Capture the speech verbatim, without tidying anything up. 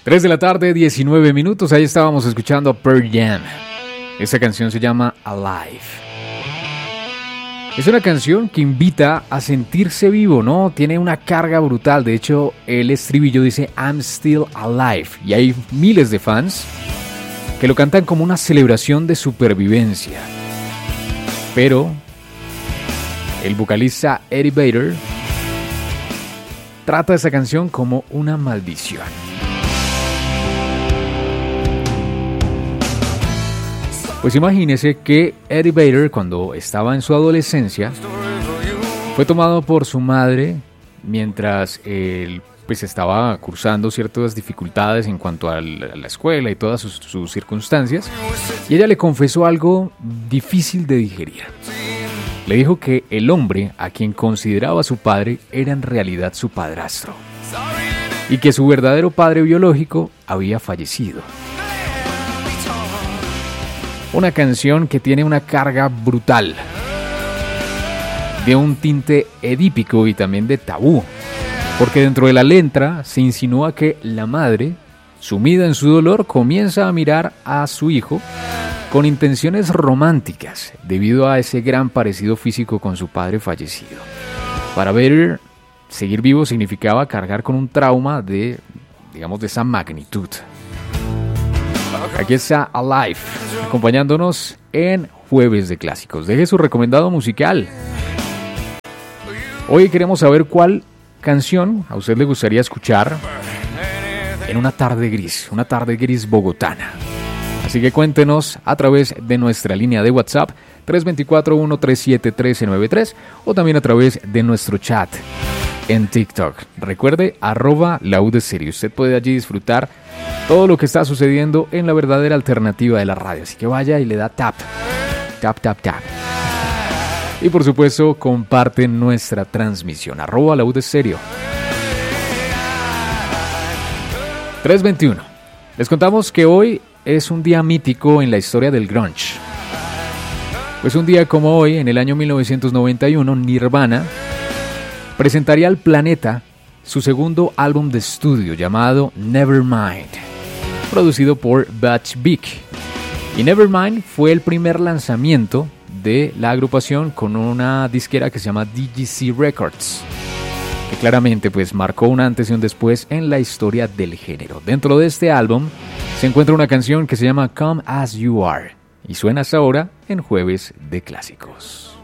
tres de la tarde, diecinueve minutos. Ahí estábamos escuchando a Pearl Jam. Esta canción se llama Alive. Es una canción que invita a sentirse vivo, ¿no? Tiene una carga brutal. De hecho, el estribillo dice I'm still alive. Y hay miles de fans que lo cantan como una celebración de supervivencia. Pero el vocalista Eddie Vedder trata esa canción como una maldición. Pues imagínese que Eddie Vedder, cuando estaba en su adolescencia, fue tomado por su madre mientras él pues estaba cursando ciertas dificultades en cuanto a la escuela y todas sus, sus circunstancias, y ella le confesó algo difícil de digerir. Le dijo que el hombre a quien consideraba su padre era en realidad su padrastro, y que su verdadero padre biológico había fallecido. Una canción que tiene una carga brutal, de un tinte edípico y también de tabú, porque dentro de la letra se insinúa que la madre, sumida en su dolor, comienza a mirar a su hijo con intenciones románticas debido a ese gran parecido físico con su padre fallecido. Para Vedder, seguir vivo significaba cargar con un trauma de, digamos, de esa magnitud. Aquí está Alive, acompañándonos en Jueves de Clásicos. Deje su recomendado musical. Hoy queremos saber cuál canción a usted le gustaría escuchar en una tarde gris, una tarde gris bogotana. Así que cuéntenos a través de nuestra línea de WhatsApp tres dos cuatro, uno tres siete, uno tres nueve tres o también a través de nuestro chat en TikTok. Recuerde, arroba la U de Serie. Usted puede allí disfrutar todo lo que está sucediendo en la verdadera alternativa de la radio. Así que vaya y le da tap, tap, tap, tap. Y por supuesto, comparte nuestra transmisión, arroba la U de Serie. tres veintiuno. Les contamos que hoy es un día mítico en la historia del grunge. Pues un día como hoy, en el año mil novecientos noventa y uno, Nirvana presentaría al planeta su segundo álbum de estudio llamado Nevermind, producido por Butch Vig. Y Nevermind fue el primer lanzamiento de la agrupación con una disquera que se llama D G C Records, que claramente pues marcó un antes y un después en la historia del género. Dentro de este álbum se encuentra una canción que se llama Come As You Are y suena hasta ahora en Jueves de Clásicos.